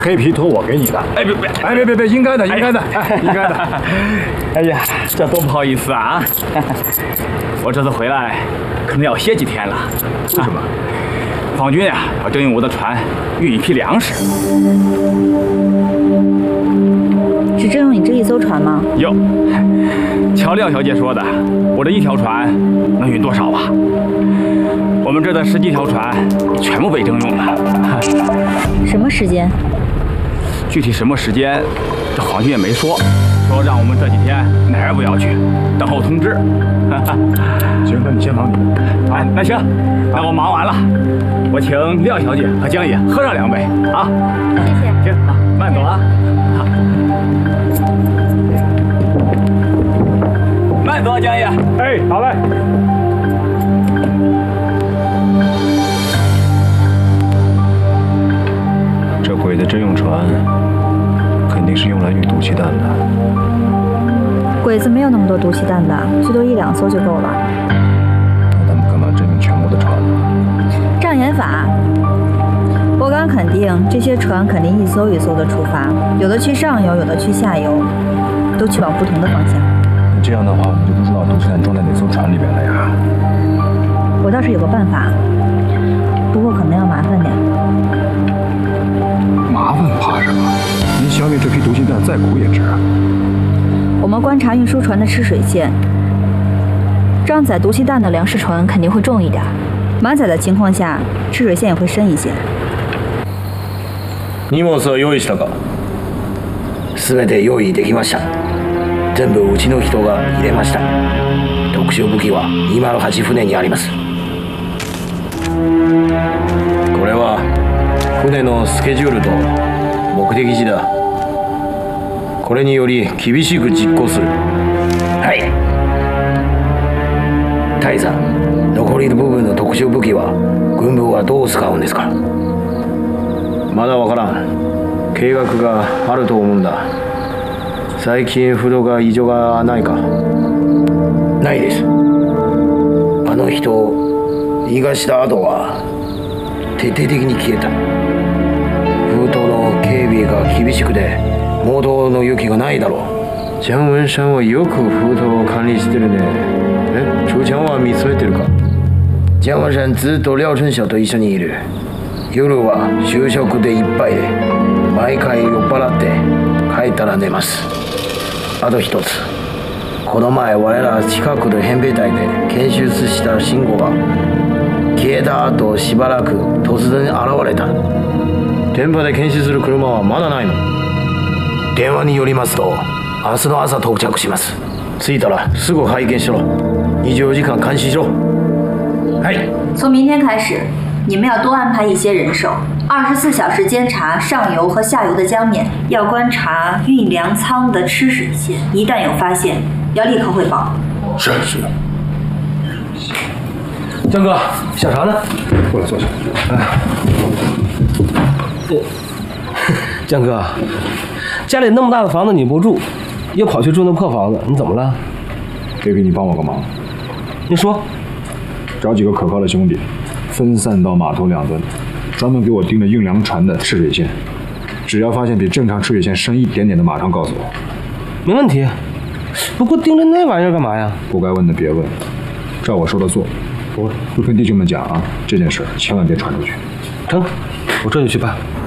黑皮托我给你的。 哎别， 应该的，应该的，应该的。 哎呀，这多不好意思啊！我这次回来可能要歇几天了。 为什么？ 方军呀，要征用我的船运一批粮食。 只征用你这一艘船吗？ 哟，瞧廖小姐说的，我这一条船能运多少啊？我们这的10几条船全部被征用了。 什么时间？ 具体什么时间，这皇军也没说，说让我们这几天哪儿也不要去，等候通知。 行，那你先忙你的。 哎，那行，那我忙完了，我请廖小姐和江爷喝上2杯啊。 谢谢。 行，好，慢走啊。好，慢走啊，江爷。 哎，好嘞。这鬼的征用船肯定是用来运毒气弹的。 鬼子没有那么多毒气弹的，最多1、2艘就够了。 那他们干嘛征用全部的船呢？ 障眼法，我敢肯定，这些船肯定一艘一艘的出发，有的去上游，有的去下游，都去往不同的方向。 那这样的话，我们就不知道毒气弹装在哪艘船里边了呀。 我倒是有个办法，不过可能要麻烦点。 麻烦怕什么？能消灭这批毒气弹，再苦也值啊。 我们观察运输船的吃水线，装载毒气弹的粮食船肯定会重一点，满载的情况下，吃水线也会深一些。 荷物は用意したか？全て用意できました。全部うちの人が入れました。特殊武器は208船にあります。これは船のスケジュールと目的地だ。これにより厳しく実行する。はい。大佐、残りの部分の特殊武器は軍部はどう使うんですか？まだわからん。計画があると思うんだ。最近不動が異常がないか？ないです。あの人逃がした後は徹底的に消えた。封筒の警備が厳しくて盲導の勇気がないだろう。江文山はよく封筒を管理してるね。楚江は見つめてるか？江文山ずっと廖春晓と一緒にいる。夜は就職でいっぱいで毎回酔っ払って帰ったら寝ます。あと一つ、この前我ら近くの扁平隊で研修した慎吾が消えた後しばらく突然現れた。電波で検視する車はまだないの？電話によりますと明日の朝到着します。着いたらすぐ拝見しろ。24時間監視しろ。はい。 从明天开始，你们要多安排一些人手，24小时监察上游和下游的江面，要观察运粮仓的吃水线，一旦有发现，要立刻汇报。 是。 江哥，想啥呢？ 过来坐下。 江哥，家里那么大的房子你不住，又跑去住那破房子，你怎么了？ 这个你帮我个忙。 你说。 找几个可靠的兄弟，分散到码头2端，专门给我盯着运粮船的吃水线。只要发现比正常吃水线深一点点的，马上告诉我。 没问题。不过盯着那玩意儿干嘛呀？ 不该问的别问，照我说的做。我会跟弟兄们讲啊，这件事千万别传出去。 成，我这就去办。